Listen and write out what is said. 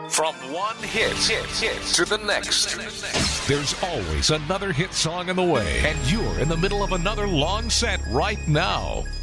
From one hit to the next. There's always another hit song in the way, and you're in the middle of another long set right now.